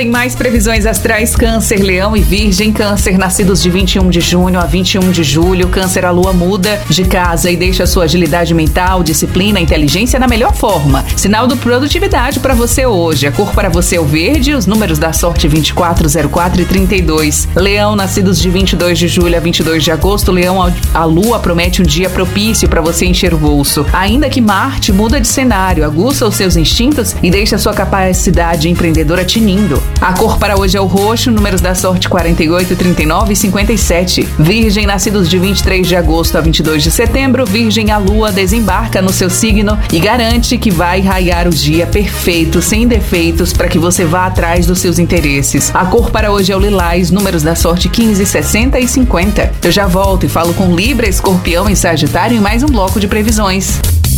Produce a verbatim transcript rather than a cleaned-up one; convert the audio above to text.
Tem mais previsões astrais: Câncer, Leão e Virgem. Câncer, nascidos de vinte e um de junho a vinte e um de julho. Câncer, a lua muda de casa e deixa sua agilidade mental, disciplina, inteligência na melhor forma. Sinal do produtividade para você hoje. A cor para você é o verde. Os números da sorte: vinte e quatro, zero quatro e trinta e dois. Leão, nascidos de vinte e dois de julho a vinte e dois de agosto. Leão, a lua promete um dia propício para você encher o bolso. Ainda que Marte muda de cenário, aguça os seus instintos e deixa sua capacidade empreendedora tinindo. A cor para hoje é o roxo, números da sorte: quarenta e oito, trinta e nove e cinquenta e sete. Virgem, nascidos de vinte e três de agosto a vinte e dois de setembro. Virgem, a lua desembarca no seu signo e garante que vai raiar o dia perfeito, sem defeitos, para que você vá atrás dos seus interesses. A cor para hoje é o lilás, números da sorte: quinze, sessenta e cinquenta. Eu já volto e falo com Libra, Escorpião e Sagitário em mais um bloco de previsões.